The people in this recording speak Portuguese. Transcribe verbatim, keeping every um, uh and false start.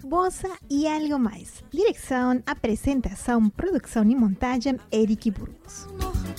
Bossa e algo mais. Direção, apresentação, produção e montagem, Eric Burgos.